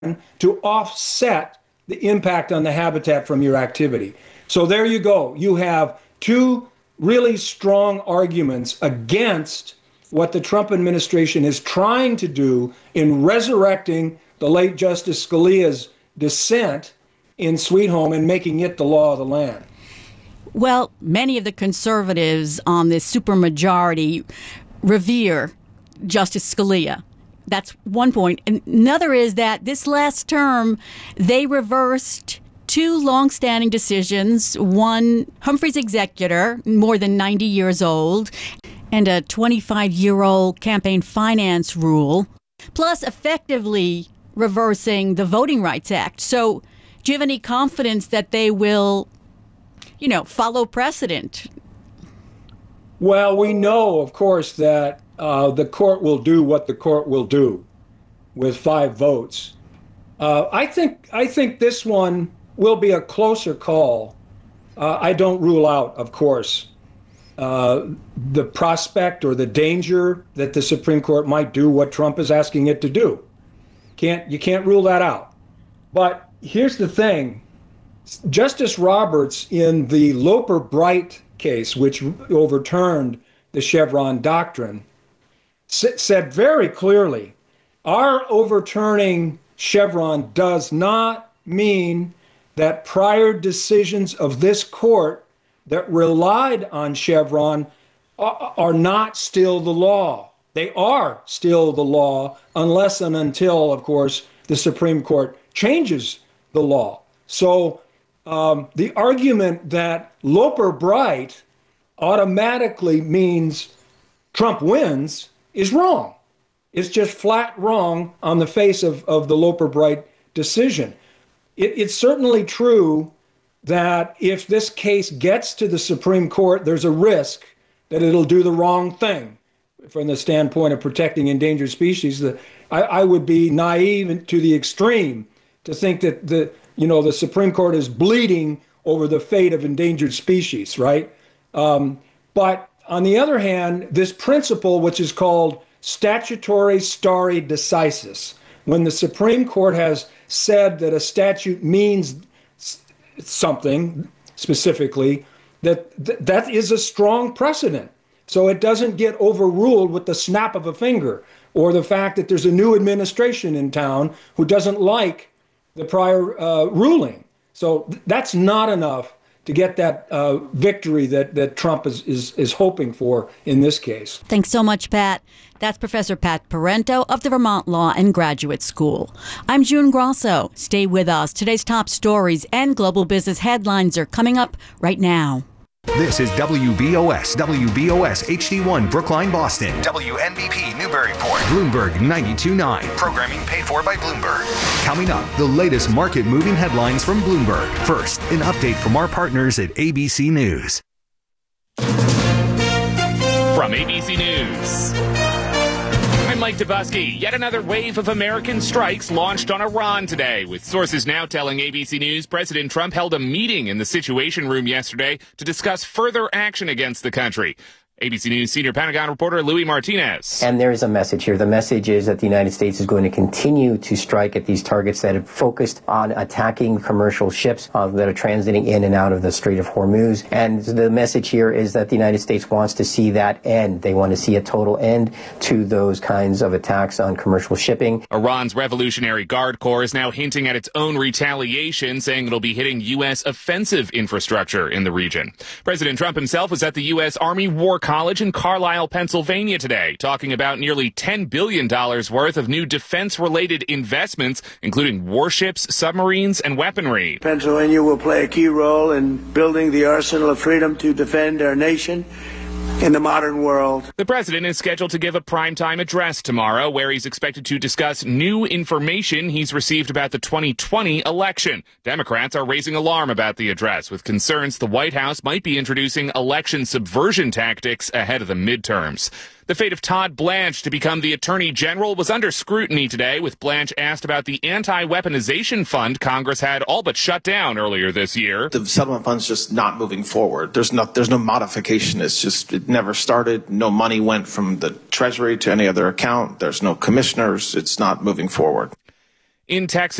to offset the impact on the habitat from your activity. So there you go. You have two really strong arguments against what the Trump administration is trying to do in resurrecting the late Justice Scalia's dissent in Sweet Home and making it the law of the land. Well, many of the conservatives on this supermajority revere Justice Scalia. That's one point. And another is that this last term, they reversed two long-standing decisions. One, Humphrey's executor, more than 90 years old, and a 25-year-old campaign finance rule, plus effectively reversing the Voting Rights Act. So do you have any confidence that they will, follow precedent? Well, we know, of course, that the court will do what the court will do with 5 votes. I think this one will be a closer call. I don't rule out, of course, the prospect or the danger that the Supreme Court might do what Trump is asking it to do. You can't rule that out. But here's the thing. Justice Roberts, in the Loper-Bright case, which overturned the Chevron doctrine, said very clearly, our overturning Chevron does not mean that prior decisions of this court that relied on Chevron are not still the law. They are still the law unless and until, of course, the Supreme Court changes the law. So the argument that Loper-Bright automatically means Trump wins is wrong. It's just flat wrong on the face of the Loper-Bright decision. It's certainly true that if this case gets to the Supreme Court, there's a risk that it'll do the wrong thing from the standpoint of protecting endangered species. I would be naive to the extreme to think that the Supreme Court is bleeding over the fate of endangered species, right? But on the other hand, this principle, which is called statutory stare decisis, when the Supreme Court has said that a statute means something specifically, that is a strong precedent. So it doesn't get overruled with the snap of a finger, or the fact that there's a new administration in town who doesn't like the prior ruling. So that's not enough to get that victory that Trump is hoping for in this case. Thanks so much, Pat. That's Professor Pat Parento of the Vermont Law and Graduate School. I'm June Grosso. Stay with us. Today's top stories and global business headlines are coming up right now. This is WBOS HD1 Brookline, Boston. WNBP Newburyport. Bloomberg 92.9. Programming paid for by Bloomberg. Coming up, the latest market moving headlines from Bloomberg. First, an update from our partners at ABC News. From ABC News, I'm Mike Dubusky. Yet another wave of American strikes launched on Iran today, with sources now telling ABC News President Trump held a meeting in the Situation Room yesterday to discuss further action against the country. ABC News senior Pentagon reporter Louis Martinez. And there is a message here. The message is that the United States is going to continue to strike at these targets that have focused on attacking commercial ships that are transiting in and out of the Strait of Hormuz. And the message here is that the United States wants to see that end. They want to see a total end to those kinds of attacks on commercial shipping. Iran's Revolutionary Guard Corps is now hinting at its own retaliation, saying it'll be hitting U.S. offensive infrastructure in the region. President Trump himself was at the U.S. Army War College in Carlisle, Pennsylvania today, talking about nearly $10 billion worth of new defense-related investments, including warships, submarines, and weaponry. Pennsylvania will play a key role in building the arsenal of freedom to defend our nation in the modern world. The president is scheduled to give a primetime address tomorrow, where he's expected to discuss new information he's received about the 2020 election. Democrats are raising alarm about the address, with concerns the White House might be introducing election subversion tactics ahead of the midterms. The fate of Todd Blanche to become the Attorney General was under scrutiny today, with Blanche asked about the anti-weaponization fund Congress had all but shut down earlier this year. The settlement fund's just not moving forward. There's no modification. It never started. No money went from the Treasury to any other account. There's no commissioners. It's not moving forward. In Texas,